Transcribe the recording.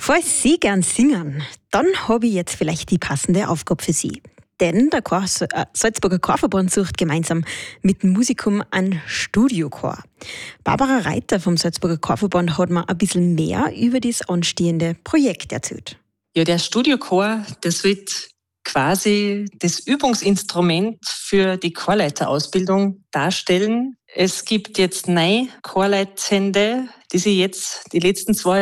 Falls Sie gern singen, dann habe ich jetzt vielleicht die passende Aufgabe für Sie. Denn der Salzburger Chorverband sucht gemeinsam mit dem Musikum einen Studiochor. Barbara Reiter vom Salzburger Chorverband hat mir ein bisschen mehr über das anstehende Projekt erzählt. Ja, der Studiochor, das wird quasi das Übungsinstrument für die Chorleiterausbildung darstellen. Es gibt jetzt 9 Chorleitende, die sich jetzt die letzten 2